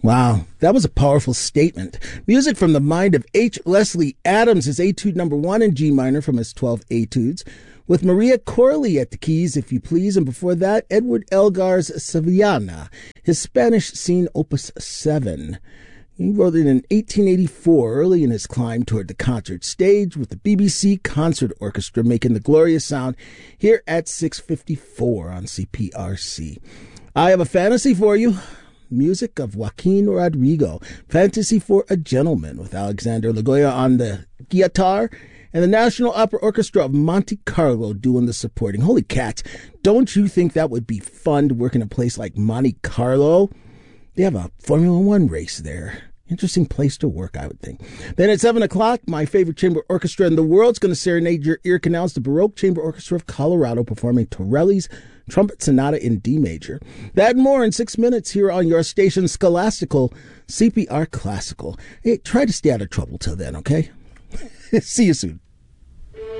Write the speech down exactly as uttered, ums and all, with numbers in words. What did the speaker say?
Wow, that was a powerful statement. Music from the mind of H. Leslie Adams is Etude number one in G minor from his twelve Etudes, with Maria Corley at the keys, if you please, and before that, Edward Elgar's Sevillana, his Spanish scene opus seven. He wrote it in eighteen eighty-four, early in his climb toward the concert stage, with the B B C Concert Orchestra making the glorious sound here at six fifty-four on C P R C. I have a fantasy for you. Music of Joaquin Rodrigo, Fantasy for a Gentleman, with Alexander Lagoya on the guitar, and the National Opera Orchestra of Monte Carlo doing the supporting. Holy cats, don't you think that would be fun to work in a place like Monte Carlo? They have a Formula One race there. Interesting place to work, I would think. Then at seven o'clock, my favorite chamber orchestra in the world is going to serenade your ear canals, the Baroque Chamber Orchestra of Colorado, performing Torelli's Trumpet Sonata in D major. That and more in six minutes here on your station, Scholastical, C P R Classical. Hey, try to stay out of trouble till then, okay? See you soon.